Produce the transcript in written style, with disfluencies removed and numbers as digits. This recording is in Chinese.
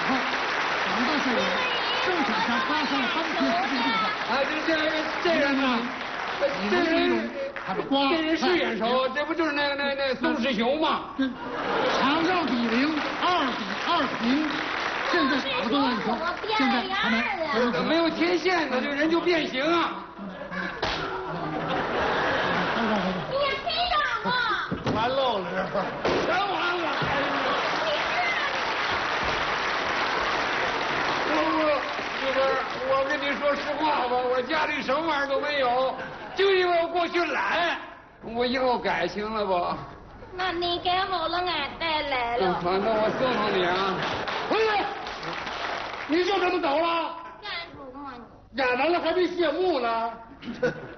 后，广大校友正想向发生当天实际对话。 啊，这人呢？这人是眼熟，这不就是那宋世雄吗？ 场上比0，2比2平。现在打个断球，现在还没有天线呢，这人就变形啊！ 你也谁打嘛？ 完喽了， 全完了！我跟你说实话吧，我家里什么玩意儿都没有，就因为我过去懒，我以后改行了不？ 那你改好了，俺带来了。 反正我送送你啊！ 回来，你就这么走了？ 干什么你？ 演完了还没谢幕呢。